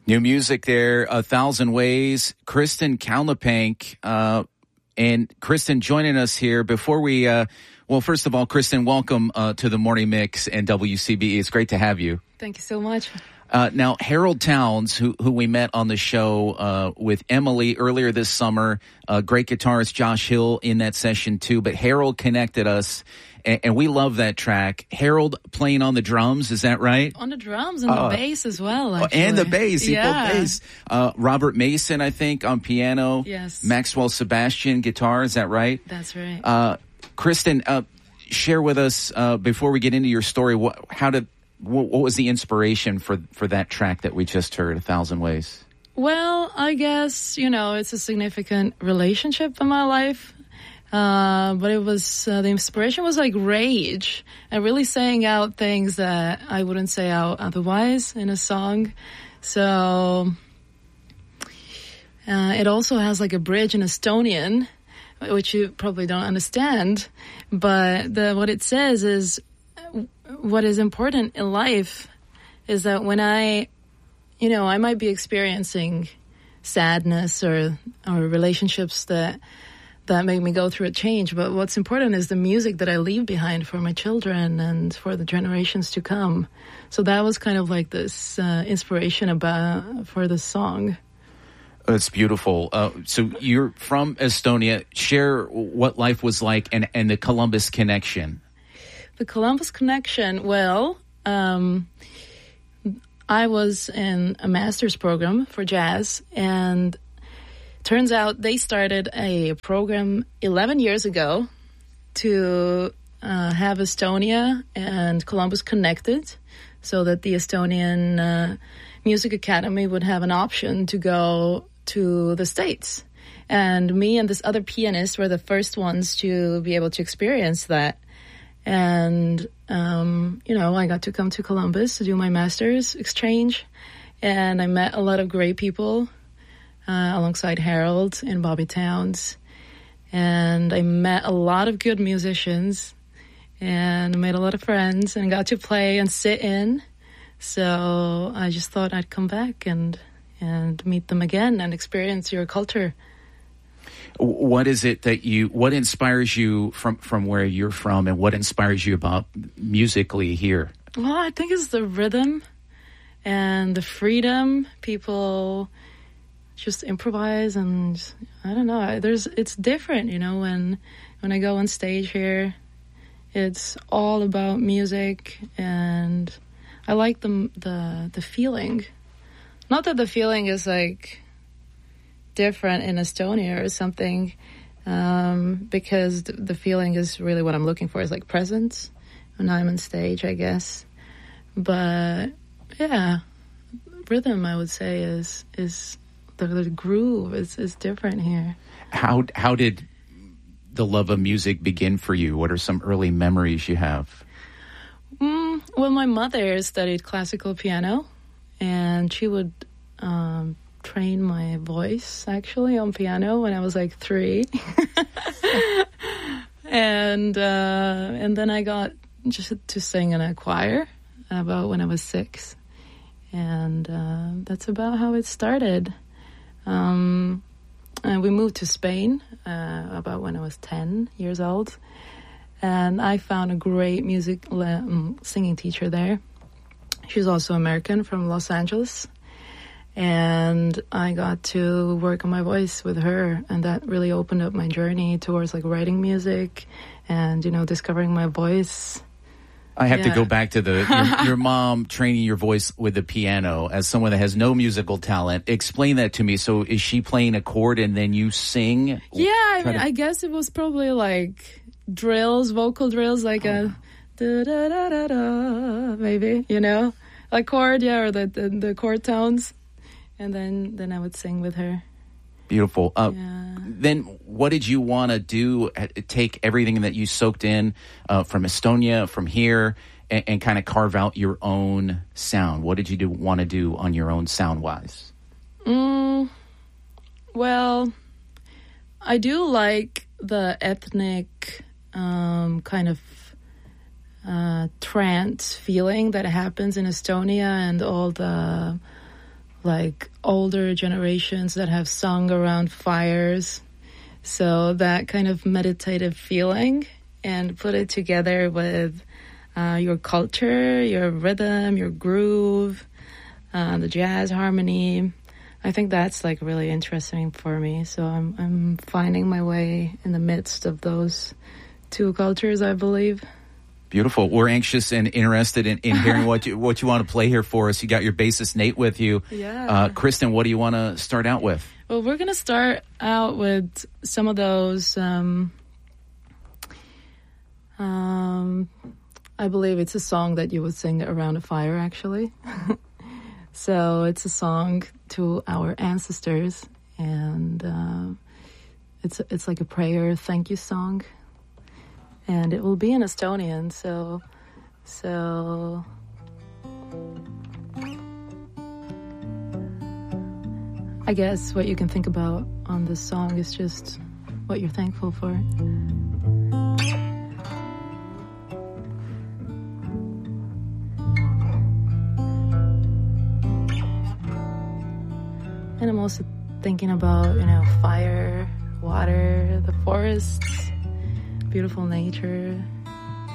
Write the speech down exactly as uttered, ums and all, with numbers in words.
New music there, A Thousand Ways. Kristen Kalnapank, uh, and Kristen joining us here before we, uh, well, first of all, Kristen, welcome uh, to the Morning Mix and W C B E. It's great to have you. Thank you so much. Uh, now, Harold Towns, who who we met on the show uh, with Emily earlier this summer, uh, great guitarist Josh Hill in that session too, but Harold connected us, and, and we love that track. Harold playing on the drums, is that right? On the drums and uh, the bass as well, actually. And the bass, he yeah. played bass. Uh, Robert Mason, I think, on piano. Yes. Maxwell Sebastian, guitar, is that right? That's right. Uh, Kristen, uh, share with us, uh, before we get into your story, what, how did... What was the inspiration for, for that track that we just heard, A Thousand Ways? Well, I guess, you know, it's a significant relationship in my life. Uh, but it was, uh, the inspiration was like rage and really saying out things that I wouldn't say out otherwise in a song. So, uh, it also has like a bridge in Estonian, which you probably don't understand. But the, what it says is, what is important in life is that when I, you know, I might be experiencing sadness or or relationships that that make me go through a change, but what's important is the music that I leave behind for my children and for the generations to come. So that was kind of like this uh, inspiration about for this song. It's beautiful. Uh, so you're from Estonia. Share what life was like and, and the Columbus connection. The Columbus connection, well, um, I was in a master's program for jazz, and turns out they started a program eleven years ago to uh, have Estonia and Columbus connected so that the Estonian uh, Music Academy would have an option to go to the States. And me and this other pianist were the first ones to be able to experience that. And, um, you know, I got to come to Columbus to do my master's exchange, and I met a lot of great people uh, alongside Harold and Bobby Towns. And I met a lot of good musicians and made a lot of friends and got to play and sit in. So I just thought I'd come back and, and meet them again and experience your culture. What is it that you, what inspires you from, from where you're from, and what inspires you about musically here? Well, I think it's the rhythm and the freedom. People just improvise, and I don't know, there's, it's different, you know, when, when I go on stage here, it's all about music, and I like the, the, the feeling. Not that the feeling is like different in Estonia or something, um, because th- the feeling is really what I'm looking for, is like presence when I'm on stage, I guess. But yeah, rhythm, I would say, is is the, the groove is, is different here. How how did the love of music begin for you? What are some early memories you have? Mm, well, my mother studied classical piano, and she would um, train my voice actually on piano when I was like three. and uh, and then I got just to sing in a choir about when I was six. And uh, that's about how it started. Um, and we moved to Spain uh, about when I was ten years old. And I found a great music le- um, singing teacher there. She's also American, from Los Angeles. And I got to work on my voice with her, and that really opened up my journey towards like writing music and, you know, discovering my voice. I have yeah. to go back to the your, your mom training your voice with the piano. As someone that has no musical talent, explain that to me. So is she playing a chord and then you sing? Yeah, I mean, to... I guess it was probably like drills, vocal drills, like oh. a da da da da da, maybe, you know, a chord, yeah, or the, the the chord tones. And then, then I would sing with her. Beautiful. Uh, yeah. Then what did you want to do? Take everything that you soaked in uh, from Estonia, from here, and, and kind of carve out your own sound. What did you do, want to do on your own sound-wise? Mm, well, I do like the ethnic um, kind of uh, trance feeling that happens in Estonia, and all the like older generations that have sung around fires. So that kind of meditative feeling, and put it together with uh, your culture, your rhythm, your groove, uh, the jazz harmony. I think that's like really interesting for me. So I'm I'm finding my way in the midst of those two cultures, I believe. Beautiful. We're anxious and interested in, in hearing what you what you want to play here for us. You got your bassist Nate with you. Yeah. Uh, Kristen, what do you want to start out with? Well, we're gonna start out with some of those. Um, um, I believe it's a song that you would sing around a fire, actually. So it's a song to our ancestors, and uh, it's it's like a prayer, thank you song, and it will be in Estonian. So, so I guess what you can think about on this song is just what you're thankful for. And I'm also thinking about, you know, fire, water, the forests, beautiful nature.